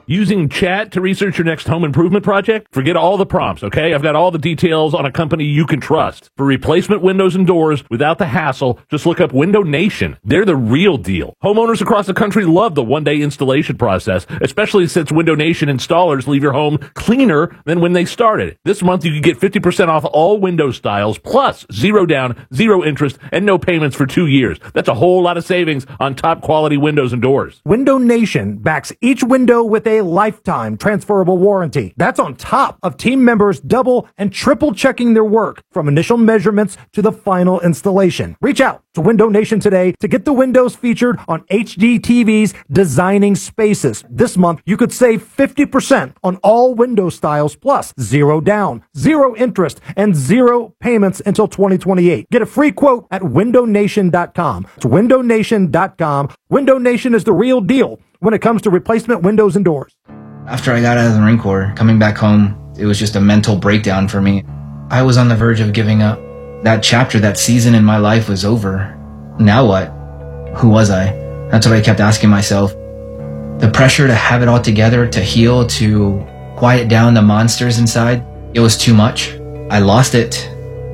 Using chat to research your next home improvement project? Forget all the prompts, okay? I've got all the details on a company you can trust. For replacement windows and doors without the hassle, just look up Window Nation. They're the real deal. Homeowners across the country love the one-day installation process, especially since Window Nation installers leave your home cleaner than when they started. This month you can get 50% off all window styles, plus 0 down, 0 interest, and no payments for 2 years. That's a whole lot of savings on top quality windows and doors. Window Nation backs each window with a lifetime transferable warranty. That's on top of team members double and triple checking their work from initial measurements to the final installation. Reach out to Window Nation today to get the windows featured on HGTV's Designing Spaces. This month, you could save 50% on all window styles, plus 0 down, 0 interest, and 0 payments until 2028. Get a free quote at windownation.com. It's windownation.com. Window Nation is the real deal when it comes to replacement windows and doors. After I got out of the Marine Corps, coming back home, it was just a mental breakdown for me. I was on the verge of giving up. That chapter, that season in my life was over. Now what? Who was I? That's what I kept asking myself. The pressure to have it all together, to heal, to quiet down the monsters inside, it was too much. I lost it.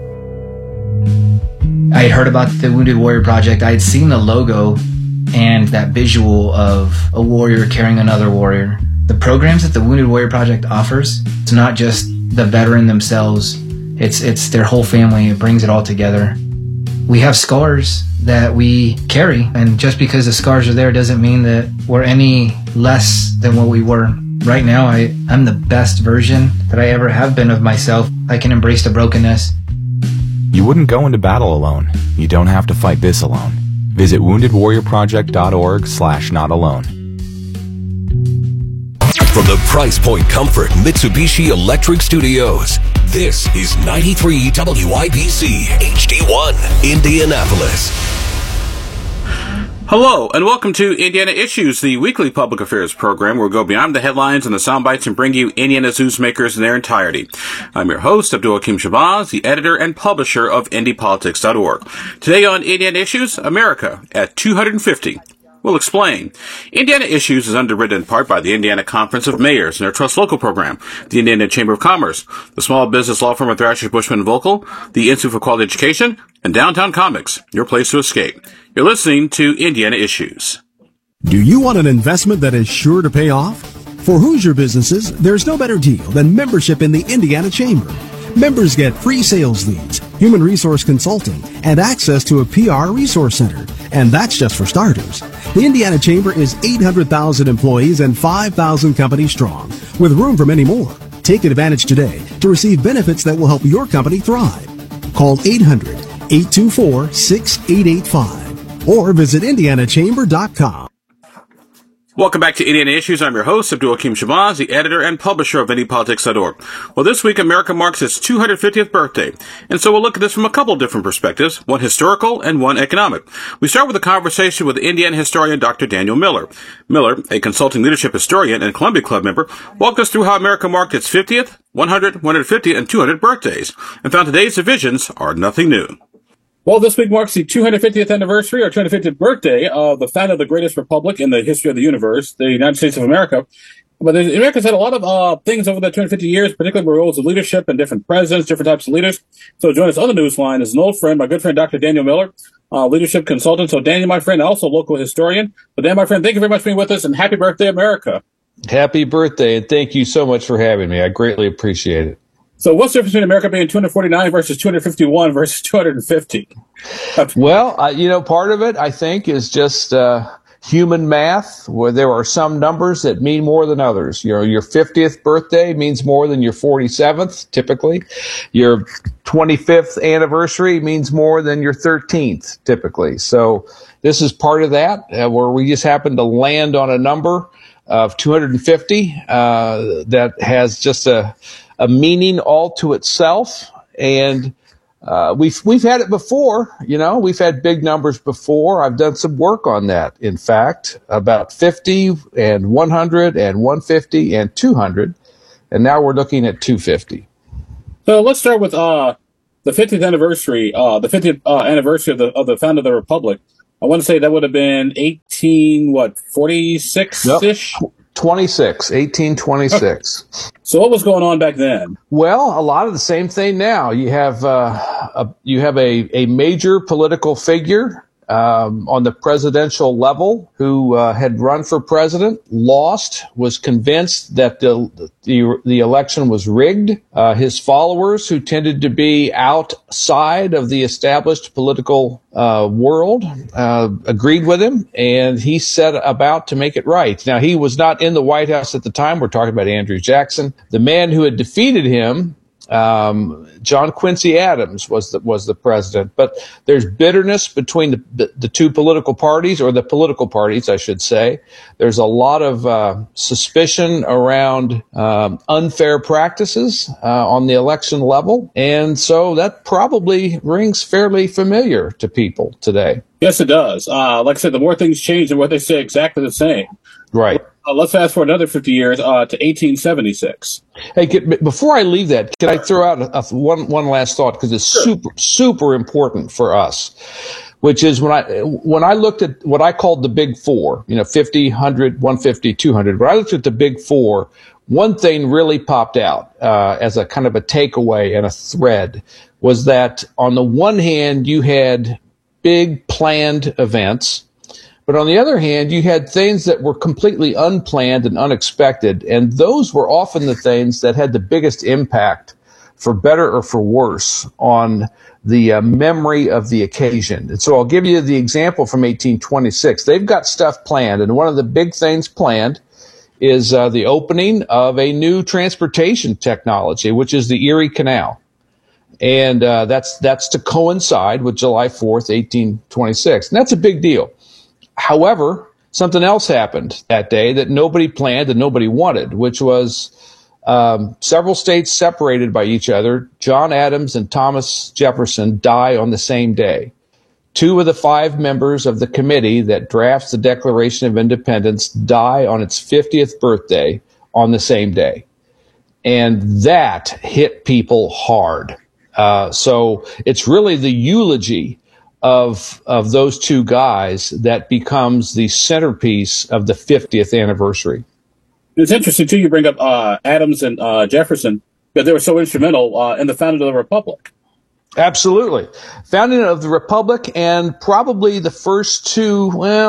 I had heard about the Wounded Warrior Project. I had seen the logo and that visual of a warrior carrying another warrior. The programs that the Wounded Warrior Project offers, it's not just the veteran themselves, it's their whole family. It brings it all together. We have scars that we carry, and just because the scars are there doesn't mean that we're any less than what we were. Right now, I'm the best version that I ever have been of myself. I can embrace the brokenness. You wouldn't go into battle alone. You don't have to fight this alone. Visit woundedwarriorproject.org/notalone. From the Price Point Comfort Mitsubishi Electric Studios, this is 93 WIBC HD1, Indianapolis. Hello, and welcome to Indiana Issues, the weekly public affairs program where we go beyond the headlines and the sound bites and bring you Indiana's newsmakers in their entirety. I'm your host, Abdul Hakim Shabazz, the editor and publisher of IndyPolitics.org. Today on Indiana Issues, America at 250. We'll explain. Indiana Issues is underwritten in part by the Indiana Conference of Mayors and their Trust Local program, the Indiana Chamber of Commerce, the small business law firm of Thrasher, Bushman & Volkel, the Institute for Quality Education, and Downtown Comics, your place to escape. You're listening to Indiana Issues. Do you want an investment that is sure to pay off? For Hoosier businesses, there's no better deal than membership in the Indiana Chamber. Members get free sales leads, human resource consulting, and access to a PR resource center. And that's just for starters. The Indiana Chamber is 800,000 employees and 5,000 companies strong, with room for many more. Take advantage today to receive benefits that will help your company thrive. Call 800-824-6885 or visit indianachamber.com. Welcome back to Indiana Issues. I'm your host, Abdul Hakim Shabazz, the editor and publisher of IndyPolitics.org. Well, this week, America marks its 250th birthday. And so we'll look at this from a couple different perspectives, one historical and one economic. We start with a conversation with Indiana historian Dr. Daniel Miller. Miller, a consulting leadership historian and Columbia Club member, walked us through how America marked its 50th, 100, 150, and 200 birthdays, and found today's divisions are nothing new. Well, this week marks the 250th anniversary or 250th birthday of the founding of the greatest republic in the history of the universe, the United States of America. But America's had a lot of things over the 250 years, particularly roles of leadership and different presidents, different types of leaders. So join us on the newsline is an old friend, my good friend, Dr. Daniel Miller, leadership consultant. So Daniel, my friend, also local historian. So Dan, my friend, thank you very much for being with us, and happy birthday, America. Happy birthday, and thank you so much for having me. I greatly appreciate it. So what's the difference between America being 249 versus 251 versus 250? Well, part of it, I think, is just human math, where there are some numbers that mean more than others. Your 50th birthday means more than your 47th, typically. Your 25th anniversary means more than your 13th, typically. So this is part of that, where we just happen to land on a number of 250 that has just a meaning all to itself. And we've had it before, we've had big numbers before. I've done some work on that, in fact, about 50 and 100 and 150 and 200. And now we're looking at 250. So let's start with the 50th anniversary, anniversary of the founding of the Republic. I want to say that would have been 46-ish? Yep. 1826. So what was going on back then? Well, a lot of the same thing now. You have a major political figure on the presidential level who had run for president, lost, was convinced that the election was rigged. His followers, who tended to be outside of the established political world, agreed with him, and he set about to make it right. Now, he was not in the White House at the time. We're talking about Andrew Jackson. The man who had defeated him, John Quincy Adams, was the president. But there's bitterness between the two political parties, or the political parties, I should say. There's a lot of suspicion around unfair practices on the election level, and so that probably rings fairly familiar to people today. Yes, it does. Like I said, the more things change, the more they say exactly the same. Right. Let's fast forward another 50 years to 1876. Hey, before I leave that, can I throw out one last thought, because it's super important for us, which is when I looked at what I called the Big Four, 50, 100, 150, 200. When I looked at the Big Four, one thing really popped out as a kind of a takeaway and a thread was that on the one hand you had big planned events. But on the other hand, you had things that were completely unplanned and unexpected, and those were often the things that had the biggest impact, for better or for worse, on the memory of the occasion. And so I'll give you the example from 1826. They've got stuff planned, and one of the big things planned is the opening of a new transportation technology, which is the Erie Canal. And that's to coincide with July 4th, 1826. And that's a big deal. However, something else happened that day that nobody planned and nobody wanted, which was several states separated by each other. John Adams and Thomas Jefferson die on the same day. 2 of the 5 members of the committee that drafts the Declaration of Independence die on its 50th birthday on the same day. And that hit people hard. So it's really the eulogy of those 2 guys that becomes the centerpiece of the 50th anniversary. It's interesting, too, you bring up Adams and Jefferson, because they were so instrumental in the founding of the Republic. Absolutely. Founding of the Republic, and probably the first two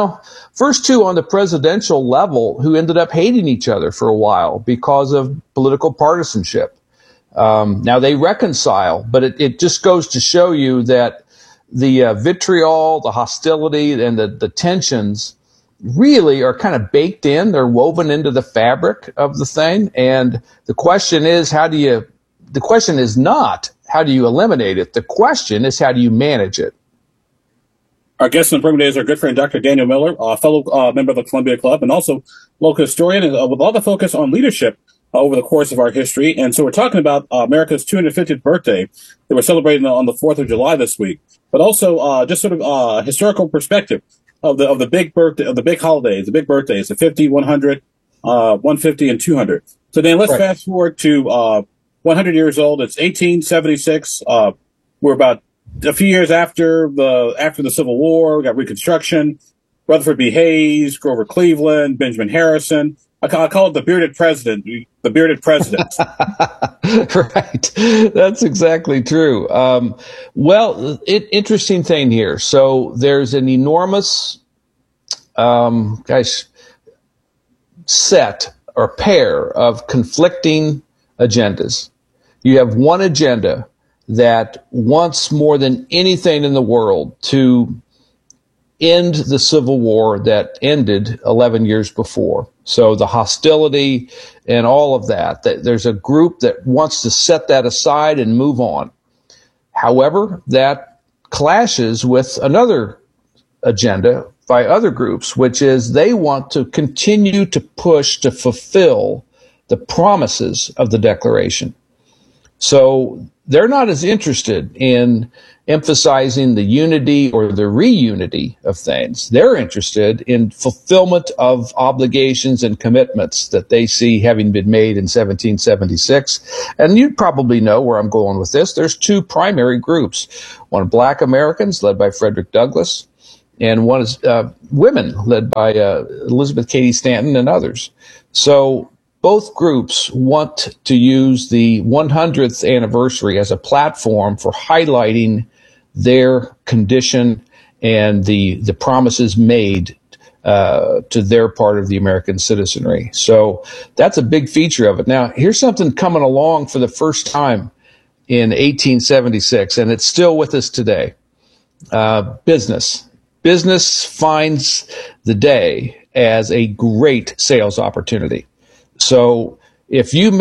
on the presidential level who ended up hating each other for a while because of political partisanship. Now they reconcile, but it just goes to show you that the vitriol, the hostility, and the tensions really are kind of baked in. They're woven into the fabric of the thing. And the question is, not how do you eliminate it? The question is, how do you manage it? Our guest in the program today is our good friend, Dr. Daniel Miller, a fellow member of the Columbia Club, and also local historian, with a lot of focus on leadership over the course of our history. And so we're talking about America's 250th birthday that we're celebrating on the 4th of July this week, but also just sort of historical perspective of the big birthday, of the big holidays, the big birthdays, the 50, 100, 150, and 200. So then let's fast forward to 100 years old. It's 1876. We're about a few years after the Civil War. We got Reconstruction, Rutherford B. Hayes, Grover Cleveland, Benjamin Harrison. I call it the bearded president. The bearded president. Right. That's exactly true. Interesting thing here. So there's an enormous, set or pair of conflicting agendas. You have one agenda that wants more than anything in the world to end the Civil War that ended 11 years before. So the hostility and all of that, there's a group that wants to set that aside and move on. However, that clashes with another agenda by other groups, which is they want to continue to push to fulfill the promises of the Declaration. So they're not as interested in emphasizing the unity or the reunity of things. They're interested in fulfillment of obligations and commitments that they see having been made in 1776. And you probably know where I'm going with this. There's 2 primary groups. One, Black Americans, led by Frederick Douglass, and one is women, led by Elizabeth Cady Stanton and others. So both groups want to use the 100th anniversary as a platform for highlighting their condition and the promises made to their part of the American citizenry. So that's a big feature of it. Now, here's something coming along for the first time in 1876, and it's still with us today. Business. Business finds the day as a great sales opportunity. So if you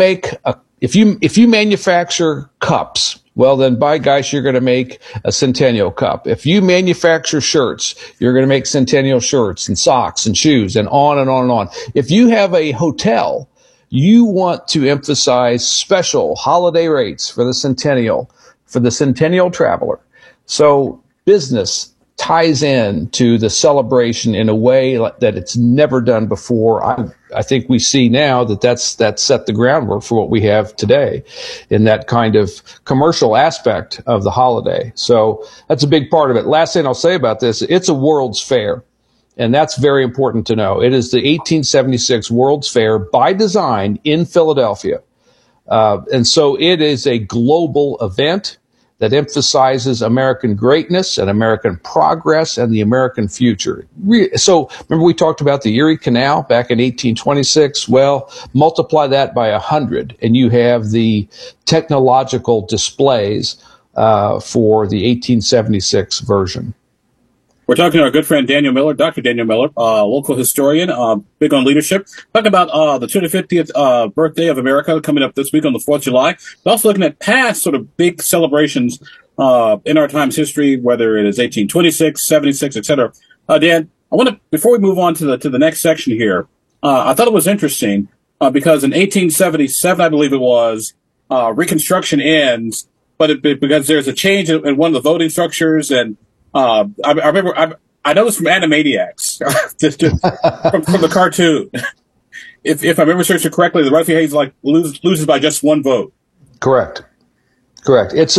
manufacture cups, well, then by gosh, you're going to make a Centennial cup. If you manufacture shirts, you're going to make Centennial shirts and socks and shoes and on and on and on. If you have a hotel, you want to emphasize special holiday rates for the Centennial traveler. So business ties in to the celebration in a way that it's never done before. I think we see now that's set the groundwork for what we have today in that kind of commercial aspect of the holiday. So that's a big part of it. Last thing I'll say about this, it's a World's Fair, and that's very important to know. It is the 1876 World's Fair by design in Philadelphia. And so it is a global event that emphasizes American greatness and American progress and the American future. So remember we talked about the Erie Canal back in 1826? Well, multiply that by 100 and you have the technological displays for the 1876 version. We're talking to our good friend Daniel Miller, Dr. Daniel Miller, local historian, big on leadership. Talking about the 250th birthday of America coming up this week on the 4th of July. But also looking at past sort of big celebrations in our time's history, whether it is 1826, 76, etc. Dan, I want to, before we move on to the next section here, I thought it was interesting because in 1877, I believe it was, Reconstruction ends, but because there's a change in one of the voting structures and I remember I know this from Animaniacs, from the cartoon. If I remember searching correctly, the Rutherford Hayes loses by just one vote. Correct. It's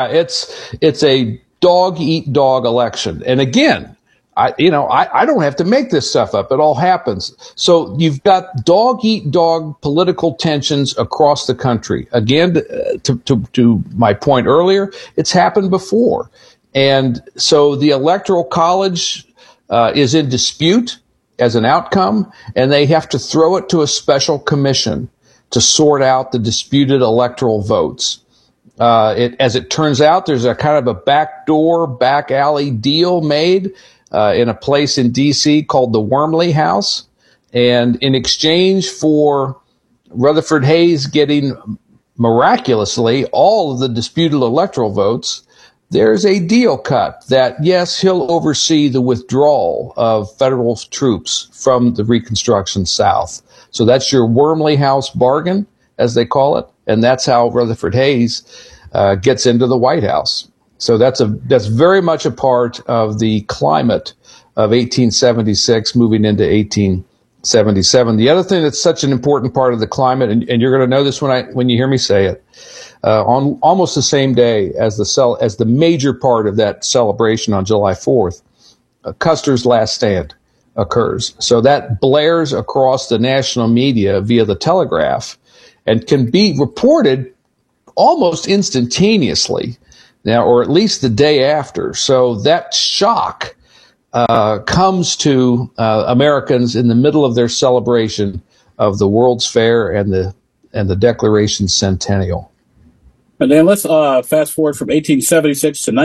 a dog eat dog election, and again, I don't have to make this stuff up. It all happens. So you've got dog eat dog political tensions across the country. Again, to my point earlier, it's happened before. And so the Electoral College is in dispute as an outcome, and they have to throw it to a special commission to sort out the disputed electoral votes. As it turns out, there's a kind of a backdoor, back alley deal made in a place in D.C. called the Wormley House. And in exchange for Rutherford Hayes getting miraculously all of the disputed electoral votes, there's a deal cut that, yes, he'll oversee the withdrawal of federal troops from the Reconstruction South. So that's your Wormley House bargain, as they call it, and that's how Rutherford Hayes gets into the White House. So that's very much a part of the climate of 1876 moving into 1877. The other thing that's such an important part of the climate, and you're going to know this when you hear me say it, on almost the same day as the major part of that celebration on July 4th, Custer's last stand occurs. So that blares across the national media via the telegraph and can be reported almost instantaneously now, or at least the day after. So that shock comes to Americans in the middle of their celebration of the World's Fair and the Declaration Centennial. And then let's fast forward from 1876 to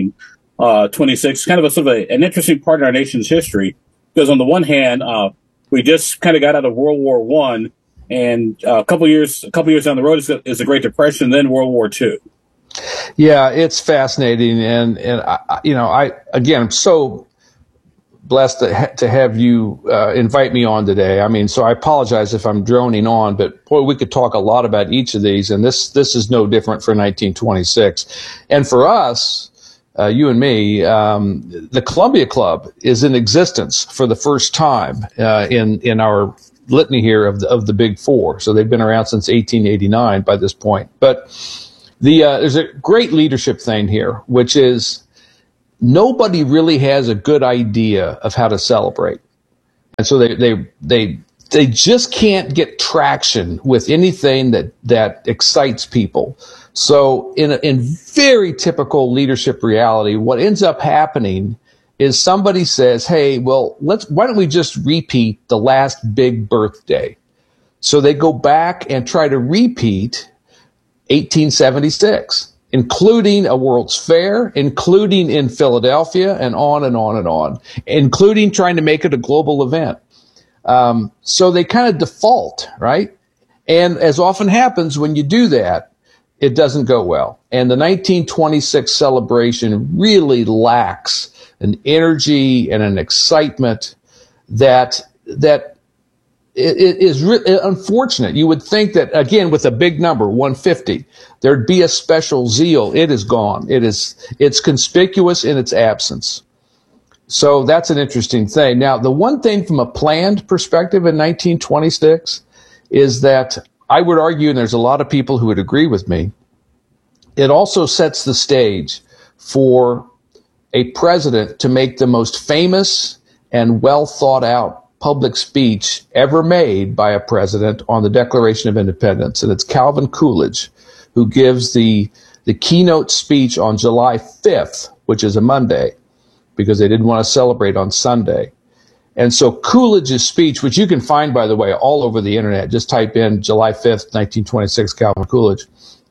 1926, kind of an interesting part in our nation's history, because on the one hand, we just kind of got out of World War I, and a couple years down the road is the Great Depression, then World War II. Yeah, it's fascinating, and I'm so blessed to have you invite me on today. I mean, so I apologize if I'm droning on, but boy, we could talk a lot about each of these, and this is no different for 1926. And for us, you and me, the Columbia Club is in existence for the first time in our litany here of the Big Four. So they've been around since 1889 by this point. But there's a great leadership thing here, which is nobody really has a good idea of how to celebrate. And so they just can't get traction with anything that excites people. So in very typical leadership reality, what ends up happening is somebody says, hey, well, why don't we just repeat the last big birthday? So they go back and try to repeat 1876, including a World's Fair, including in Philadelphia, and on and on and on, including trying to make it a global event. So they kind of default, right? And as often happens when you do that, it doesn't go well. And the 1926 celebration really lacks an energy and an excitement that it is unfortunate. You would think that, again, with a big number, 150, there'd be a special zeal. It is gone. It's conspicuous in its absence. So that's an interesting thing. Now, the one thing from a planned perspective in 1926 is that I would argue, and there's a lot of people who would agree with me, it also sets the stage for a president to make the most famous and well thought out public speech ever made by a president on the Declaration of Independence. And it's Calvin Coolidge who gives the keynote speech on July 5th, which is a Monday, because they didn't want to celebrate on Sunday. And so Coolidge's speech, which you can find, by the way, all over the internet, just type in July 5th, 1926, Calvin Coolidge.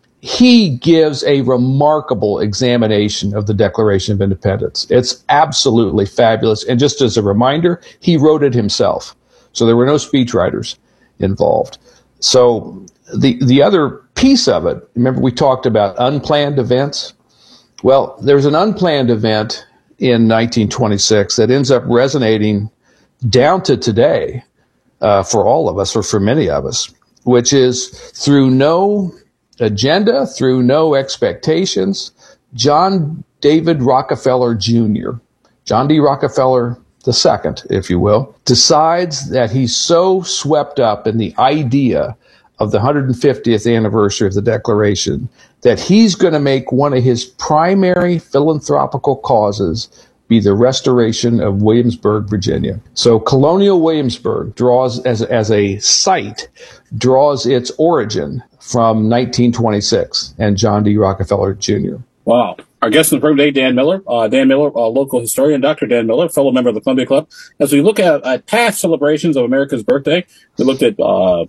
He gives a remarkable examination of the Declaration of Independence. It's absolutely fabulous. And just as a reminder, he wrote it himself. So there were no speechwriters involved. So the other piece of it, remember we talked about unplanned events? Well, there's an unplanned event in 1926 that ends up resonating down to today for all of us, or for many of us, which is through no agenda, through no expectations, John David Rockefeller Jr., John D. Rockefeller II, if you will, decides that he's so swept up in the idea of the 150th anniversary of the Declaration that he's going to make one of his primary philanthropical causes be the restoration of Williamsburg, Virginia. So colonial Williamsburg draws, as a site, draws its origin from 1926 and John D. Rockefeller Jr. Wow. Our guest in the program today, Dan Miller. Dan Miller, local historian, Dr. Dan Miller, fellow member of the Columbia Club. As we look at past celebrations of America's birthday, we looked at from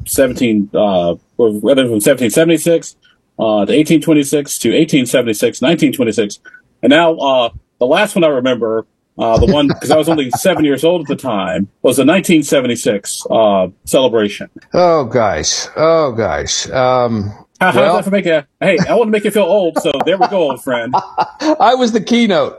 1776 to 1826 to 1876, 1926, and now the last one I remember, the one, because I was only 7 years old at the time, was the 1976 celebration. Oh, gosh. How does that make you? Hey, I want to make you feel old, so there we go, old friend. I was the keynote.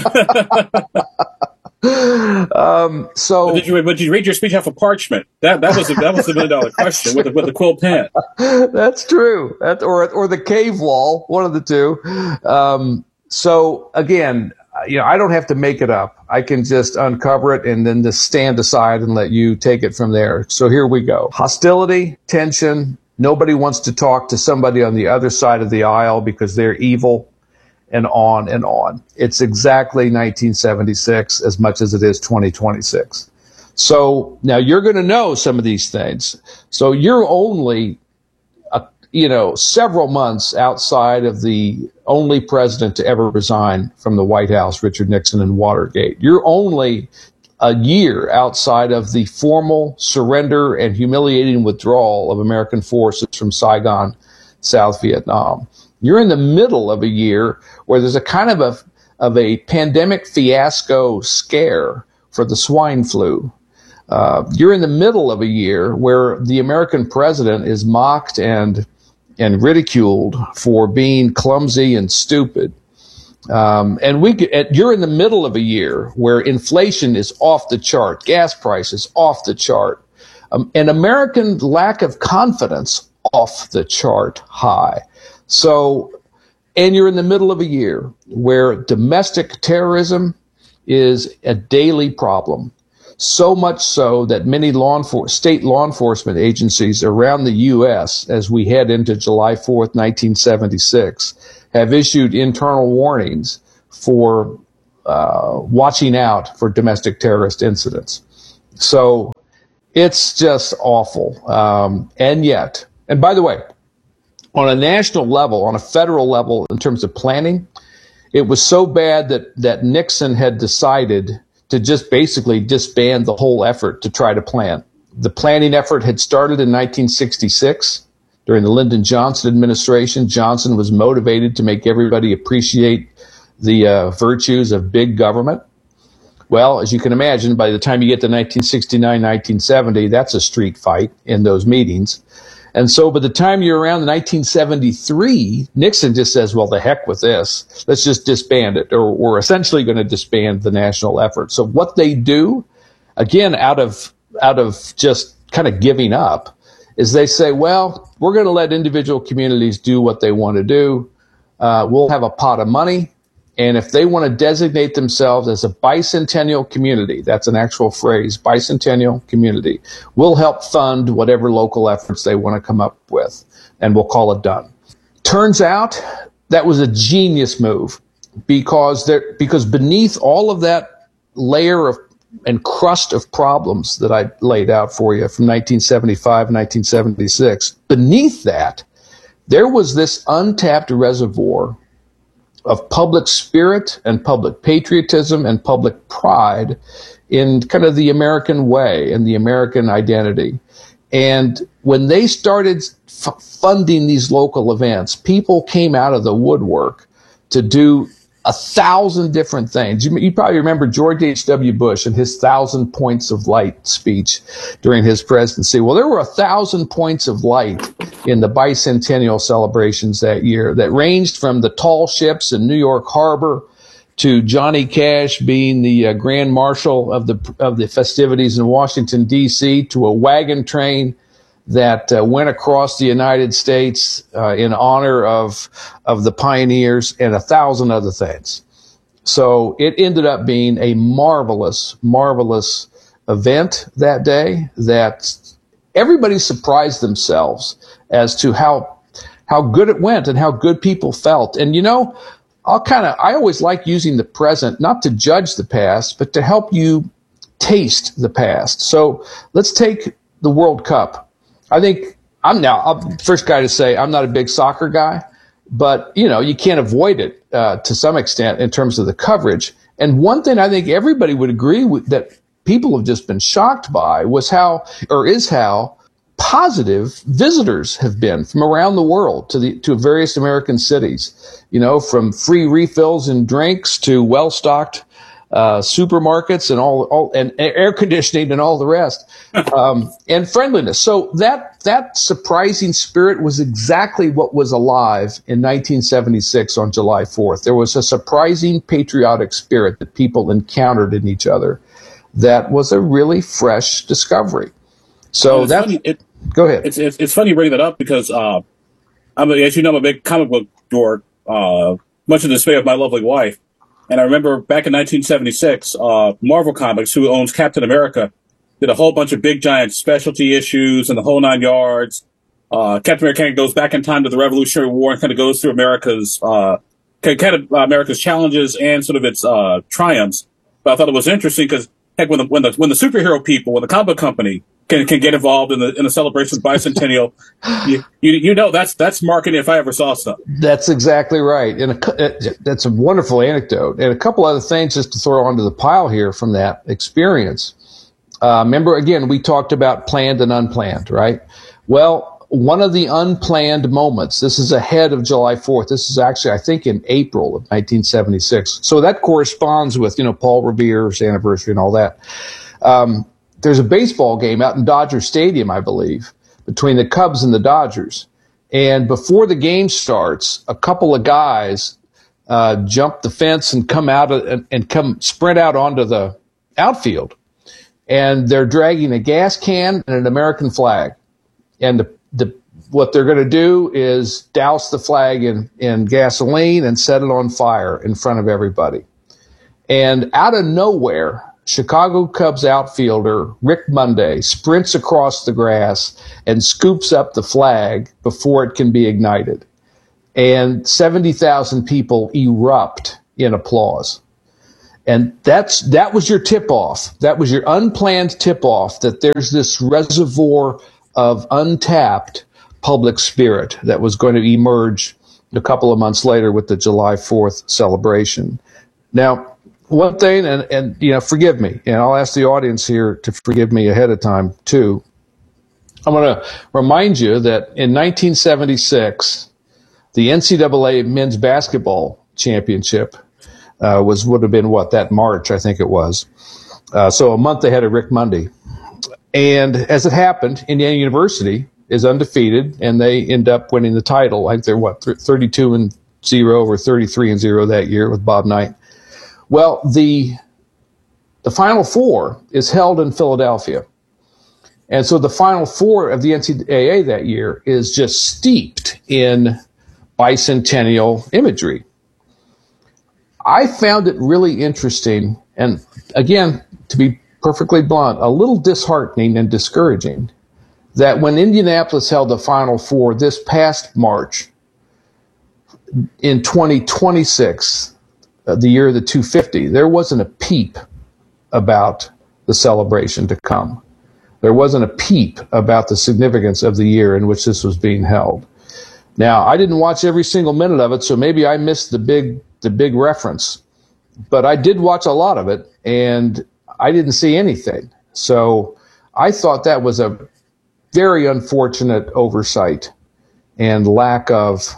So, but did you read your speech off of parchment? That was the $1 million question with a quill pen. That's true. Or the cave wall, one of the two. So again, I don't have to make it up. I can just uncover it and then just stand aside and let you take it from there. So here we go. Hostility, tension. Nobody wants to talk to somebody on the other side of the aisle because they're evil, and on and on. It's exactly 1976 as much as it is 2026. So now you're going to know some of these things. So you're only, several months outside of the only president to ever resign from the White House, Richard Nixon, and Watergate. You're only a year outside of the formal surrender and humiliating withdrawal of American forces from Saigon, South Vietnam. You're in the middle of a year where there's a kind of a pandemic fiasco scare for the swine flu. You're in the middle of a year where the American president is mocked and ridiculed for being clumsy and stupid. You're in the middle of a year where inflation is off the chart, gas prices off the chart, and American lack of confidence off the chart high. So, and you're in the middle of a year where domestic terrorism is a daily problem. So much so that many state law enforcement agencies around the U.S., as we head into July 4th, 1976, have issued internal warnings for watching out for domestic terrorist incidents. So it's just awful. And by the way, on a national level, on a federal level, in terms of planning, it was so bad that Nixon had decided to just basically disband the whole effort to try to plan. The planning effort had started in 1966 during the Lyndon Johnson administration. Johnson was motivated to make everybody appreciate the virtues of big government. Well, as you can imagine, by the time you get to 1969, 1970, that's a street fight in those meetings. And so by the time you're around 1973, Nixon just says, well, the heck with this. Let's just disband it, or we're essentially going to disband the national effort. So what they do, again, out of just kind of giving up, is they say, well, we're going to let individual communities do what they want to do. We'll have a pot of money. And if they want to designate themselves as a bicentennial community, that's an actual phrase, bicentennial community, we'll help fund whatever local efforts they want to come up with, and we'll call it done. Turns out that was a genius move because beneath all of that layer of and crust of problems that I laid out for you from 1975 and 1976, beneath that, there was this untapped reservoir of public spirit and public patriotism and public pride in kind of the American way and the American identity. And when they started funding these local events, people came out of the woodwork to do 1,000 different things. You probably remember George H.W. Bush and his 1,000 points of light speech during his presidency. Well, there were 1,000 points of light in the bicentennial celebrations that year that ranged from the tall ships in New York Harbor to Johnny Cash being the Grand Marshal of the festivities in Washington, D.C., to a wagon train that went across the United States in honor of the pioneers, and 1,000 other things. So it ended up being a marvelous, marvelous event that day that everybody surprised themselves as to how good it went and how good people felt. And, you know, I always like using the present, not to judge the past, but to help you taste the past. So let's take the World Cup. I think I'm the first guy to say I'm not a big soccer guy, but, you know, you can't avoid it to some extent in terms of the coverage. And one thing I think everybody would agree with that people have just been shocked by is how positive visitors have been from around the world to various American cities, you know, from free refills and drinks to well-stocked supermarkets and all and air conditioning and all the rest, and friendliness. So that surprising spirit was exactly what was alive in 1976 on July 4th. There was a surprising patriotic spirit that people encountered in each other. That was a really fresh discovery. So go ahead. It's funny you bring that up because as you know, I'm a big comic book dork, much to the dismay of my lovely wife. And I remember back in 1976, Marvel Comics, who owns Captain America, did a whole bunch of big giant specialty issues and the whole 9 yards. Captain America kind of goes back in time to the Revolutionary War and kind of goes through America's America's challenges and sort of its triumphs. But I thought it was interesting because heck, when the superhero people, when the comic book company can get involved in the celebration of bicentennial, you know that's marketing if I ever saw something. That's exactly right, and that's a wonderful anecdote. And a couple other things just to throw onto the pile here from that experience. Remember, again, we talked about planned and unplanned, right? Well, one of the unplanned moments, this is ahead of July 4th. This is actually, I think, in April of 1976. So that corresponds with, you know, Paul Revere's anniversary and all that. There's a baseball game out in Dodger Stadium, I believe, between the Cubs and the Dodgers. And before the game starts, a couple of guys jump the fence and come sprint out onto the outfield. And they're dragging a gas can and an American flag. And what they're going to do is douse the flag in gasoline and set it on fire in front of everybody. And out of nowhere, Chicago Cubs outfielder Rick Monday sprints across the grass and scoops up the flag before it can be ignited. And 70,000 people erupt in applause. And that was your tip-off. That was your unplanned tip-off that there's this reservoir of untapped public spirit that was going to emerge a couple of months later with the July 4th celebration. Now, one thing, and forgive me, and I'll ask the audience here to forgive me ahead of time too. I'm going to remind you that in 1976, the NCAA men's basketball championship would have been that March, I think it was. So a month ahead of Rick Monday. And as it happened, Indiana University is undefeated, and they end up winning the title. I think they're 32-0 or 33-0 that year with Bob Knight. Well, the Final Four is held in Philadelphia. And so the Final Four of the NCAA that year is just steeped in bicentennial imagery. I found it really interesting, and again, to be perfectly blunt, a little disheartening and discouraging, that when Indianapolis held the Final Four this past March, in 2026, the year of the 250, there wasn't a peep about the celebration to come. There wasn't a peep about the significance of the year in which this was being held. Now, I didn't watch every single minute of it, so maybe I missed the big reference. But I did watch a lot of it, and I didn't see anything. So I thought that was a very unfortunate oversight and lack of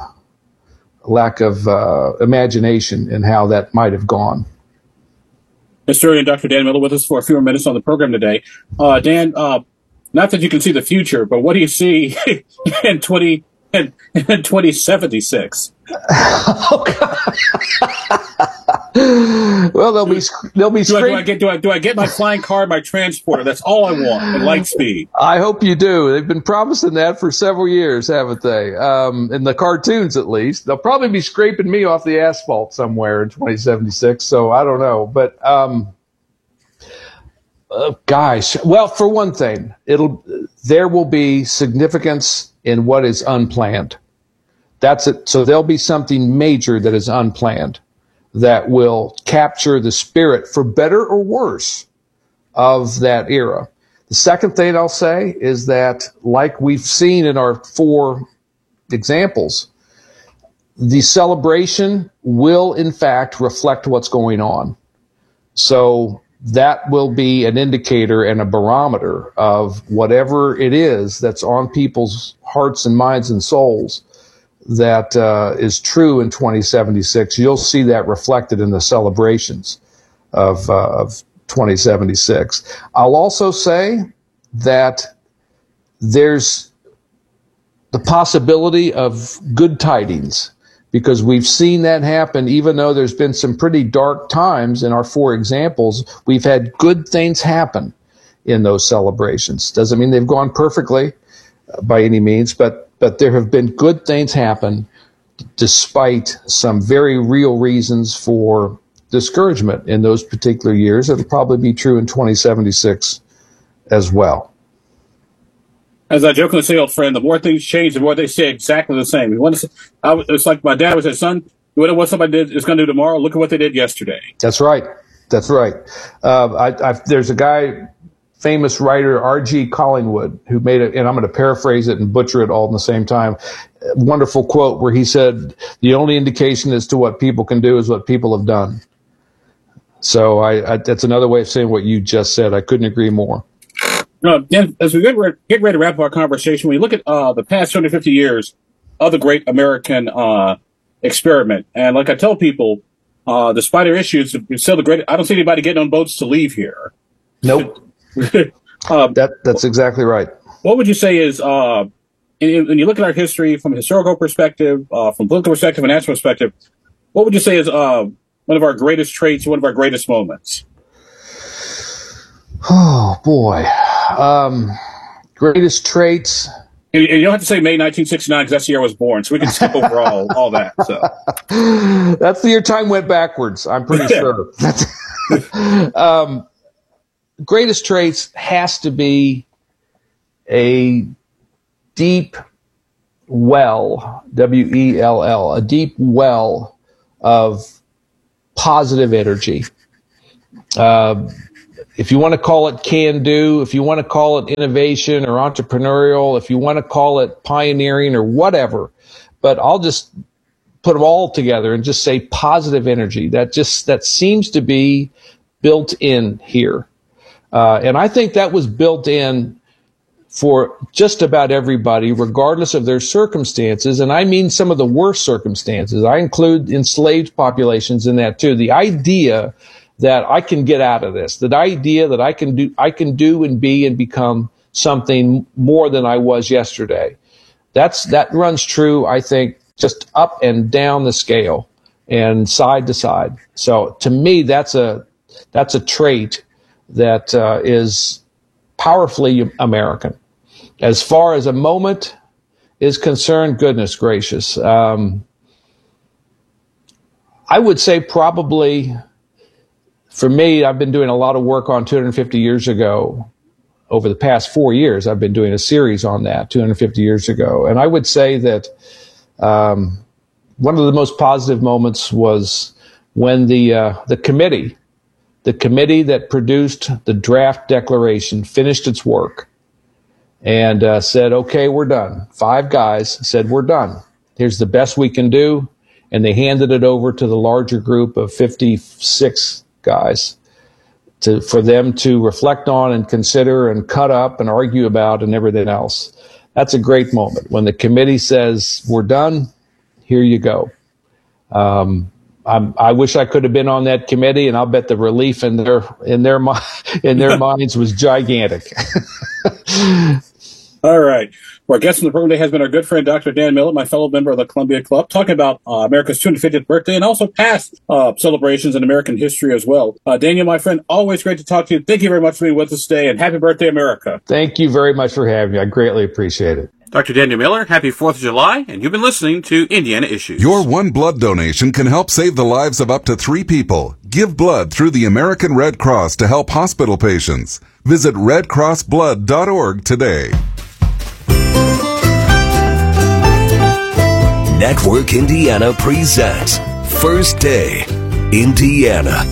imagination in how that might have gone. Historian Dr. Dan Miller with us for a few more minutes on the program today. Dan, not that you can see the future, but what do you see in 2076? Oh, God. Well, they'll be Do I get my flying car, my transporter? That's all I want, and light speed. I hope you do. They've been promising that for several years, haven't they? In the cartoons, at least. They'll probably be scraping me off the asphalt somewhere in 2076, so I don't know. But, gosh, well, for one thing, there will be significance in what is unplanned. That's it. So there'll be something major that is unplanned that will capture the spirit, for better or worse, of that era. The second thing I'll say is that, like we've seen in our 4 examples, the celebration will, in fact, reflect what's going on. So that will be an indicator and a barometer of whatever it is that's on people's hearts and minds and souls that is true in 2076. You'll see that reflected in the celebrations of 2076. I'll also say that there's the possibility of good tidings, because we've seen that happen. Even though there's been some pretty dark times in our 4 examples, we've had good things happen in those celebrations. Doesn't mean they've gone perfectly by any means, but there have been good things happen despite some very real reasons for discouragement in those particular years. It'll probably be true in 2076 as well. As I jokingly say, old friend, the more things change, the more they stay exactly the same. It's like my dad was said, son, you want to know what somebody is going to do tomorrow? Look at what they did yesterday. That's right. That's right. There's a guy, famous writer, R.G. Collingwood, who made it, and I'm going to paraphrase it and butcher it all at the same time. A wonderful quote where he said, "The only indication as to what people can do is what people have done." So that's another way of saying what you just said. I couldn't agree more. Dan, as we get ready to wrap up our conversation, when you look at the past 250 years of the great American experiment, and like I tell people, despite our issues, it's still the great. I don't see anybody getting on boats to leave here. Nope. That's exactly right. What would you say is, when you look at our history from a historical perspective, from political perspective, and national perspective, what would you say is one of our greatest traits, one of our greatest moments? Oh, boy. Greatest traits. And you don't have to say May 1969 because that's the year I was born, so we can skip over all that. So that's the year time went backwards, I'm pretty sure. Greatest traits has to be a deep well, W-E-L-L, a deep well of positive energy if you want to call it can-do, if you want to call it innovation or entrepreneurial, if you want to call it pioneering or whatever, but I'll just put them all together and just say positive energy. That seems to be built in here. And I think that was built in for just about everybody, regardless of their circumstances. And I mean some of the worst circumstances. I include enslaved populations in that too. The idea that I can get out of this, the idea that I can do and be and become something more than I was yesterday. That runs true, I think, just up and down the scale and side to side. So to me, that's a trait that is powerfully American. As far as a moment is concerned, goodness gracious, I would say probably for me, I've been doing a lot of work on 250 years ago. Over the past 4 years, I've been doing a series on that 250 years ago. And I would say that one of the most positive moments was when the committee that produced the draft declaration finished its work and said, okay, we're done. 5 guys said, we're done. Here's the best we can do. And they handed it over to the larger group of 56 guys for them to reflect on and consider and cut up and argue about and everything else. That's a great moment. When the committee says, we're done, here you go. I wish I could have been on that committee, and I'll bet the relief in their minds was gigantic. All right. Our guest on the program today has been our good friend, Dr. Dan Millett, my fellow member of the Columbia Club, talking about America's 250th birthday and also past celebrations in American history as well. Daniel, my friend, always great to talk to you. Thank you very much for being with us today, and happy birthday, America. Thank you very much for having me. I greatly appreciate it. Dr. Daniel Miller, happy 4th of July, and you've been listening to Indiana Issues. Your one blood donation can help save the lives of up to 3 people. Give blood through the American Red Cross to help hospital patients. Visit redcrossblood.org today. Network Indiana presents First Day Indiana.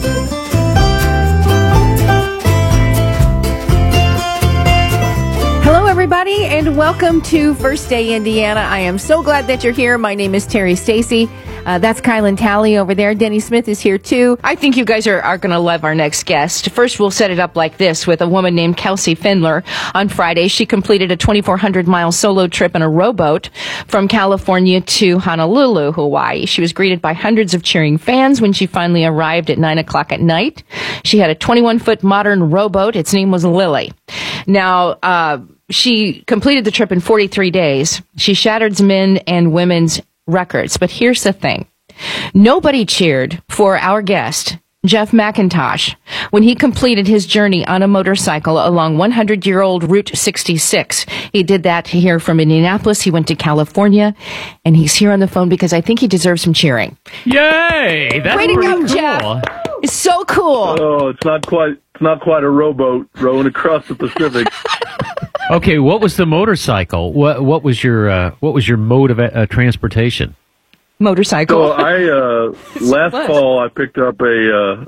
Hello, everybody, and welcome to First Day Indiana. I am so glad that you're here. My name is Terry Stacy. That's Kylan Talley over there. Denny Smith is here, too. I think you guys are going to love our next guest. First, we'll set it up like this with a woman named Kelsey Findler. On Friday, she completed a 2,400-mile solo trip in a rowboat from California to Honolulu, Hawaii. She was greeted by hundreds of cheering fans when she finally arrived at 9 o'clock at night. She had a 21-foot modern rowboat. Its name was Lily. Now, she completed the trip in 43 days. She shattered men and women's records. But here's the thing. Nobody cheered for our guest, Jeff McIntosh, when he completed his journey on a motorcycle along 100-year-old Route 66. He did that here from Indianapolis. He went to California, and he's here on the phone because I think he deserves some cheering. Yay! That's way to pretty go, cool. Jeff. It's so cool. Oh, it's not quite a rowboat rowing across the Pacific. Okay, what was the motorcycle? What was your mode of transportation? Motorcycle. So last fall I picked up a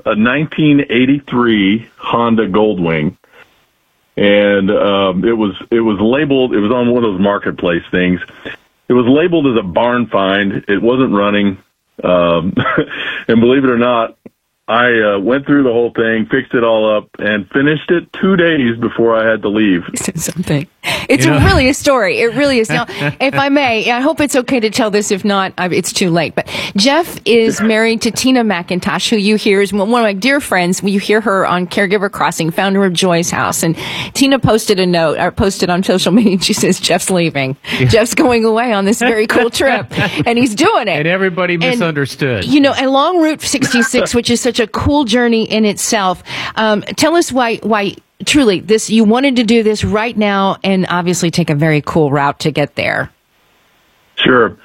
1983 Honda Goldwing, and it was labeled. It was on one of those marketplace things. It was labeled as a barn find. It wasn't running, and believe it or not, I went through the whole thing, fixed it all up, and finished it 2 days before I had to leave. Something. It's really a story. It really is. Now, if I may, I hope it's okay to tell this. If not, it's too late. But Jeff is married to Tina McIntosh, who you hear is one of my dear friends. You hear her on Caregiver Crossing, founder of Joy's House. And Tina posted a note, or posted on social media, and she says, Jeff's leaving. Yeah. Jeff's going away on this very cool trip. And he's doing it. And everybody misunderstood. And, along Route 66, which is such a cool journey in itself, tell us why truly you wanted to do this right now and obviously take a very cool route to get there. Sure.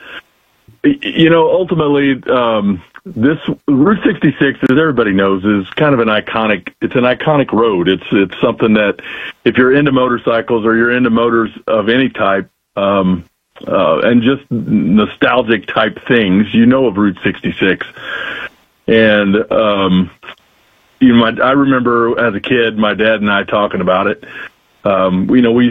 Ultimately, this Route 66, as everybody knows, is kind of an iconic road. It's something that if you're into motorcycles or you're into motors of any type, and just nostalgic type things, of Route 66. And, I remember as a kid, my dad and I talking about it. We